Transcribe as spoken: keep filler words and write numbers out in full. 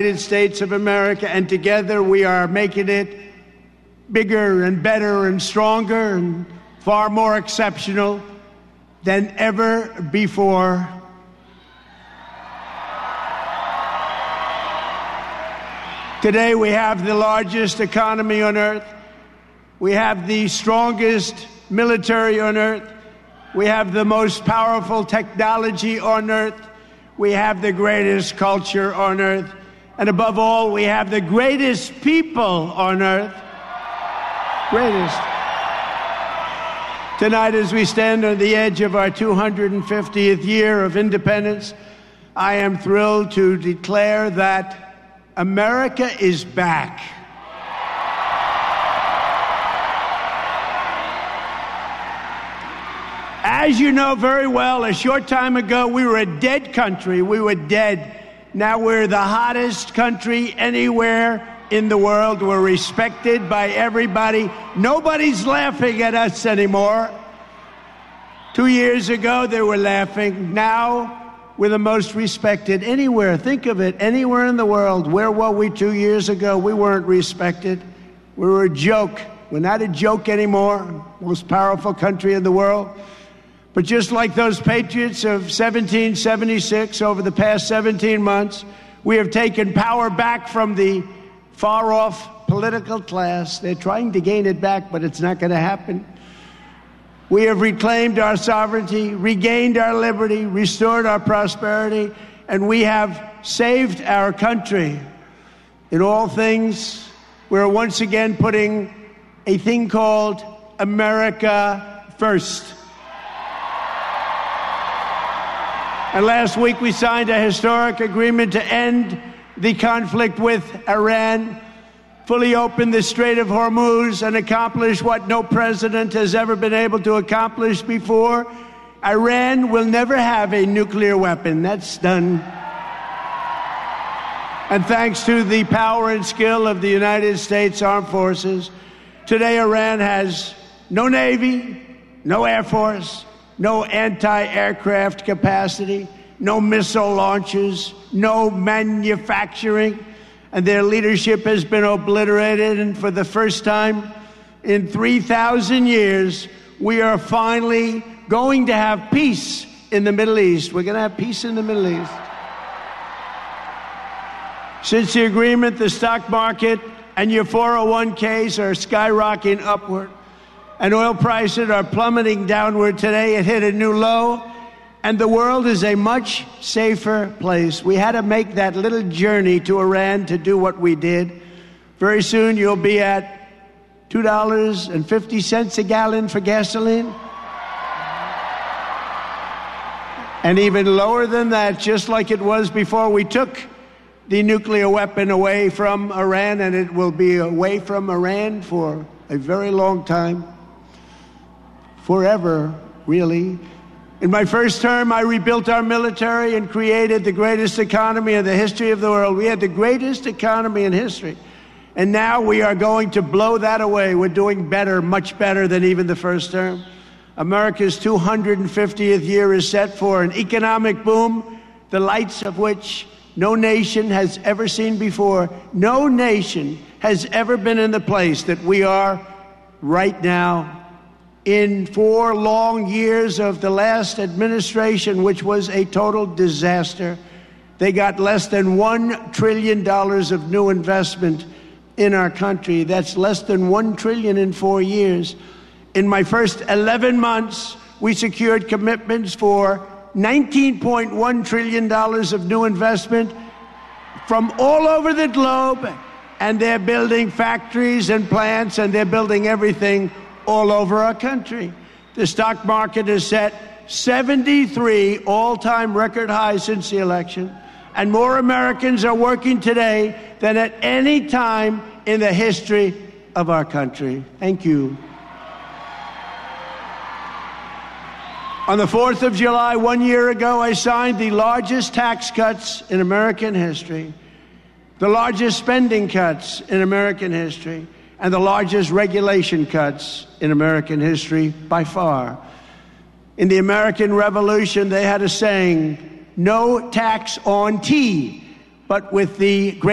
United States of America, and together we are making it bigger and better and stronger and far more exceptional than ever before. Today we have the largest economy on earth. We have the strongest military on earth. We have the most powerful technology on earth. We have the greatest culture on earth. And above all, we have the greatest people on earth. Greatest. Tonight, as we stand on the edge of our two hundred fiftieth year of independence, I am thrilled to declare that America is back. As you know very well, a short time ago, we were a dead country. We were dead. Now we're the hottest country anywhere in the world. We're respected by everybody. Nobody's laughing at us anymore. Two years ago, they were laughing. Now, we're the most respected anywhere. Think of it, anywhere in the world. Where were we two years ago? We weren't respected. We were a joke. We're not a joke anymore. Most powerful country in the world. But just like those patriots of seventeen seventy-six, over the past seventeen months, we have taken power back from the far-off political class. They're trying to gain it back, but it's not going to happen. We have reclaimed our sovereignty, regained our liberty, restored our prosperity, and we have saved our country. In all things, we're once again putting a thing called America first. And last week we signed a historic agreement to end the conflict with Iran, fully open the Strait of Hormuz, and accomplish what no president has ever been able to accomplish before. Iran will never have a nuclear weapon. That's done. And thanks to the power and skill of the United States Armed Forces, today Iran has no Navy, no Air Force, no anti-aircraft capacity, no missile launches, no manufacturing. And their leadership has been obliterated. And for the first time in three thousand years, we are finally going to have peace in the Middle East. We're going to have peace in the Middle East. Since the agreement, the stock market and your four oh one k's are skyrocketing upward. And oil prices are plummeting downward. Today, it hit a new low. And the world is a much safer place. We had to make that little journey to Iran to do what we did. Very soon you'll be at two dollars and fifty cents a gallon for gasoline. And even lower than that, just like it was before we took the nuclear weapon away from Iran, and it will be away from Iran for a very long time. Forever, really. In my first term, I rebuilt our military and created the greatest economy in the history of the world. We had the greatest economy in history. And now we are going to blow that away. We're doing better, much better than even the first term. America's two hundred fiftieth year is set for an economic boom, the lights of which no nation has ever seen before. No nation has ever been in the place that we are right now. In four long years of the last administration, which was a total disaster, they got less than one trillion dollars of new investment in our country. That's less than one trillion dollars in four years. In my first eleven months, we secured commitments for nineteen point one trillion dollars of new investment from all over the globe. And they're building factories and plants, and they're building everything all over our country. The stock market has set seventy-three all-time record highs since the election, and more Americans are working today than at any time in the history of our country. Thank you. On the fourth of July, one year ago, I signed the largest tax cuts in American history, the largest spending cuts in American history, and the largest regulation cuts in American history by far. In the American Revolution, they had a saying, no tax on tea. But with the great